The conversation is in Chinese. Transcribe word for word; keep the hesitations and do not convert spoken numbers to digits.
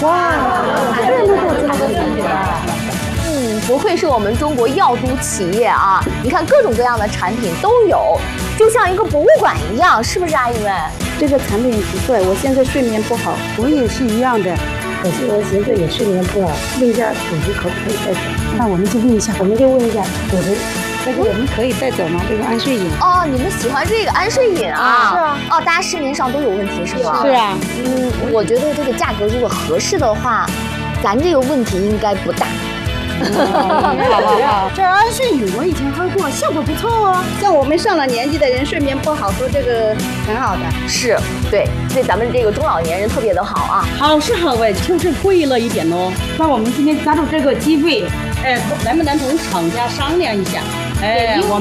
哇，这么多产品啊！ 嗯，不愧是我们中国药都企业啊！你看各种各样的产品都有，就像一个博物馆一样，是不是阿姨们？ 这个产品不错，我现在睡眠不好，我也是一样的。 可是我现在也睡眠不好，问一下组织可不可以带走？ 那我们就问一下， 我们就问一下组织，这个我们可以带走吗？这个安睡饮。 哦，你们喜欢这个安睡饮啊？ 是啊。 哦，大家市面上都有问题是吗？ 是啊。 嗯，我觉得这个价格如果合适的话，咱这个问题应该不大。 好好好，这安睡饮我以前喝过，效果不错哦。像我们上了年纪的人睡眠不好，喝这个很好的。 是，对，对咱们这个中老年人特别的好啊。 好是好哎，就是贵了一点哦。那我们今天加入这个机会，哎，能不能同厂家商量一下？哎，我。